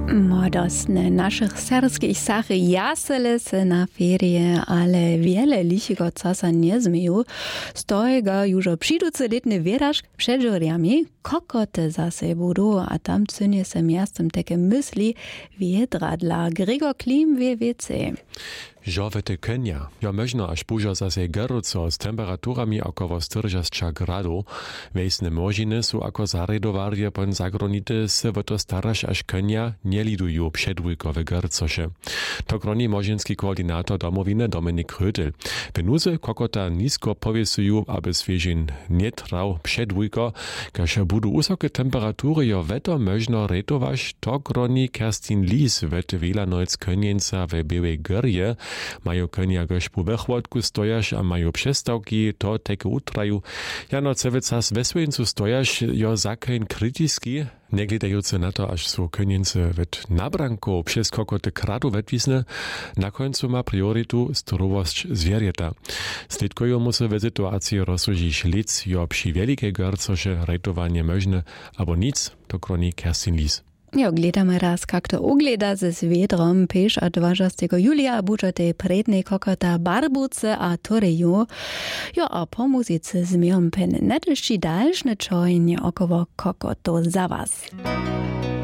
Modosne naszych serskich sachy jasele se na ferie, ale wiele lichiego czasu nie zmieją. Stojega już przyjducy letny wieraż przed żuriami, kokoty zase budu, a tam cynie se miastem takie myśli wiedra dla Gregor Klim wie więcej. Żowete Kenia, ja można aż późno zase geruco z temperaturami około 40 gradów. Wejsne możiny są ako zaredowarje pon zagronite se w to staraż aż Kenia nie lidują przedwójkowe gercosze. To groni możinski koordynator domowiny Dominik Rötel. Venuzy kokota nisko powiesują, aby zwierzyn nie trał przedwójko, każ budu wysokie temperatury jo weto można retować, to groni Kerstin Lies wete Wilanojc Kenienca we Białej Górze. Mają konia gośpu we chłodku stojasz, a mają przestawki, to teke utraju. Jano cevecas we swojcu stojasz, jo zakein krytyski, nie gledający na to, aż są konience wet nabranko przez kokoty kradu wetwisne, na końcu ma prioritu zdrowość zwierzęta. Slidkują musi w sytuacji rozsłużyć lic, jo przy wielkie garcosze ratowanie możne, albo nic, to kroni Kerstin Lies. Jo, gledamy raz, jak to ugleda ze swiedrom, peš a 20. julija budżete prednej kokota Barbuce a Toreju. Jo, a po muzice zmiom pen netešći dalšne čojnje około kokoto za was.